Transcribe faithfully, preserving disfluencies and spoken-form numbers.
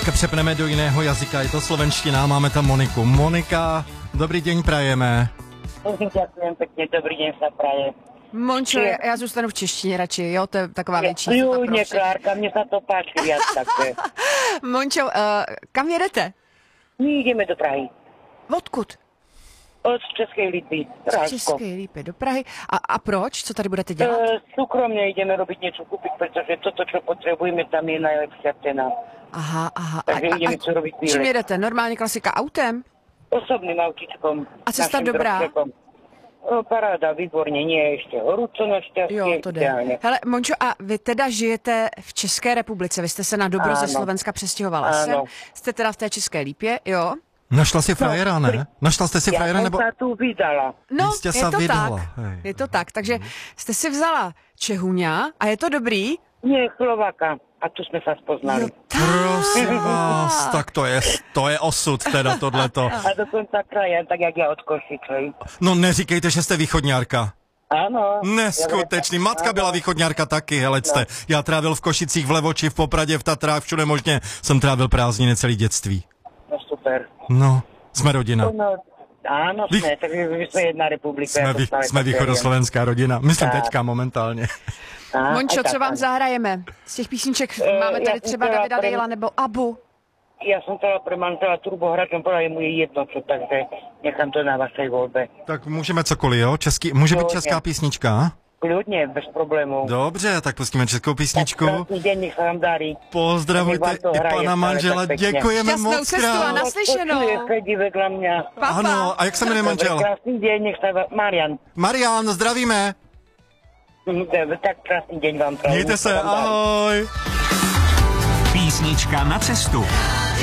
Tak přepneme do jiného jazyka, je to slovenština, máme tam Moniku. Monika, dobrý deň prajeme. Ďakujem pekne, dobrý deň sa praje. Mončo, já, já zůstanu v češtině radši, jo, to je taková větší. Kľudne, Klárka, mne sa to páči viac také. Mončo, uh, kam jedete? My ideme do Prahy. Odkud? Od Českej Lípy. Z České Lípy do Prahy. A, a proč? Co tady budete dělat? E, súkromne ideme robiť niečo kúpiť, pretože toto, čo potrebujeme, tam je najlepšia cena. Aha, aha. Takže a, ideme a, čo robiť výlet. čím jedete? Normálně klasika autem? Osobným autičkom. A cesta našim dobrá? drobčekom. O, paráda, výborně, nie ještě horúco našťastie. Jo, to jde. Hele, Mončo, a vy teda žijete v České republice, vy jste se na dobro Áno. ze Slovenska přestěhovala Áno. sem, jste teda v té České Lípě, jo? Našla si frajera, ne? Našla jste si Ja frajera, som nebo... sa tu vydala. No, Vy jste je se to vydala, tak, hej. je to tak, takže jste si vzala Čehuňa a je to dobrý? Nie, Slováka. A tu sme sa spoznali. Jo, Prosím vás, tak to je, to je osud teda tohleto. A dokonca krajan, tak jak ja od Košice. No neříkejte, že jste východňárka. Áno. Neskutečný. Matka byla východňárka taky, helecte. Já trávil v Košicích, v Levoči, v Popradě, v Tatrách, všude možně jsem trávil prázdniny celý dětství. No super. No, jsme rodina. No, áno, Vy- sme, takže my sme jedna republika. Jsme, ako vy, stále jsme tak východoslovenská rodina. Myslím Tak. teďka momentálně. verím. Á, Mončo, aj tak, co vám áno. zahrajeme? Z těch písniček Eh, máme já tady jsem třeba chtěla Davida pre- Dejla nebo Abu. Ja som teda pre manžela turbohračom povedala, mu je jedno čo, takže nechám to na vašej voľbe. Tak můžeme cokoliv, jo? Český, může být Jo, česká je. písnička? Kľudne, bez problémov. Dobře, tak pustíme českou Tak písničku. krásny deň, nech sa vám darí. Pozdravujte Nech vám to i hraje pana stále manžela, tak pekne. děkujeme Šťastnou moc cestu a krát. na- Naslyšenou. Počuje, sedí vedľa mňa. Papa. Ano, a jak se jmenuje manžel? Dobre, krásny deň, nech sa vám... Marian. Marian, zdravíme. Mhm, dobre, tak krásny deň vám prajem. Mějte nech se, vám darí. ahoj. Písnička na cestu.